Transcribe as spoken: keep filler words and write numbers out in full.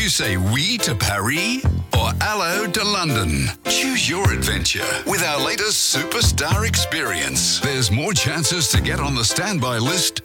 you say oui to Paris or hello to London? Choose your adventure with our latest superstar experience. There's more chances to get on the standby list